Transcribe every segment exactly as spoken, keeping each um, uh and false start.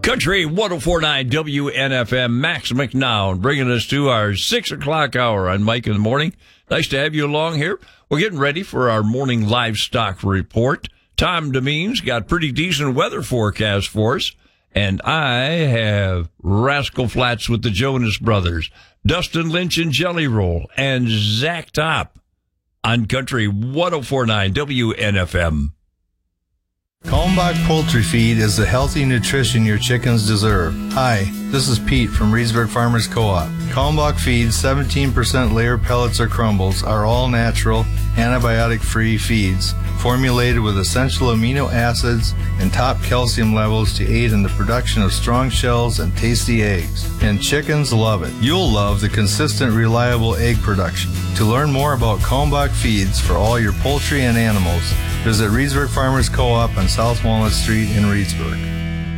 Country one oh four point nine W N F M, Max McNown, bringing us to our six o'clock hour on Mike in the Morning. Nice to have you along here. We're getting ready for our morning livestock report. Tom Demeen's got pretty decent weather forecast for us. And I have Rascal Flats with the Jonas Brothers, Dustin Lynch and Jelly Roll, and Zach Top on Country one oh four point nine W N F M. Kalmbach Poultry Feed is the healthy nutrition your chickens deserve. Hi, this is Pete from Reedsburg Farmers Co-op. Kalmbach Feed seventeen percent layer pellets or crumbles are all natural, antibiotic-free feeds formulated with essential amino acids and top calcium levels to aid in the production of strong shells and tasty eggs. And chickens love it. You'll love the consistent, reliable egg production. To learn more about Kalmbach Feeds for all your poultry and animals, visit Reedsburg Farmers Co-op on South Walnut Street in Reedsburg.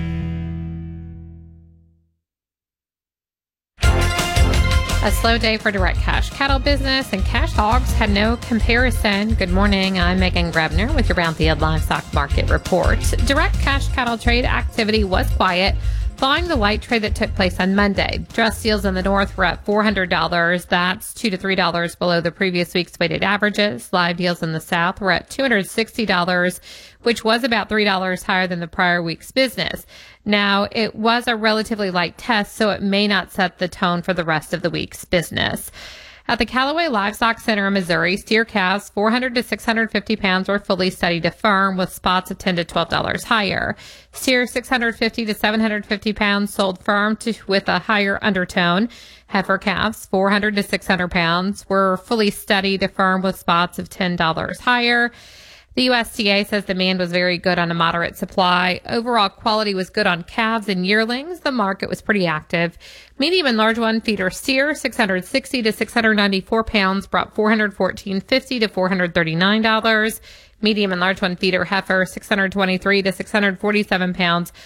A slow day for direct cash cattle business, and cash hogs had no comparison. Good morning. I'm Megan Grebner with your Brownfield Livestock Market Report. Direct cash cattle trade activity was quiet following the light trade that took place on Monday. Dress deals in the north were at four hundred dollars. That's two to three dollars below the previous week's weighted averages. Live deals in the south were at two hundred sixty dollars, which was about three dollars higher than the prior week's business. Now, it was a relatively light test, so it may not set the tone for the rest of the week's business. At the Callaway Livestock Center in Missouri, steer calves four hundred to six hundred fifty pounds were fully studied to firm, with spots of ten to twelve dollars higher. Steer six hundred fifty to seven hundred fifty pounds sold firm to, with a higher undertone. Heifer calves four hundred to six hundred pounds were fully studied to firm, with spots of ten dollars higher. The U S D A says demand was very good on a moderate supply. Overall quality was good on calves and yearlings. The market was pretty active. Medium and large one feeder steer, six hundred sixty to six hundred ninety-four pounds, brought four hundred fourteen fifty to four hundred thirty-nine dollars. Medium and large one feeder heifer, six hundred twenty-three to six hundred forty-seven pounds,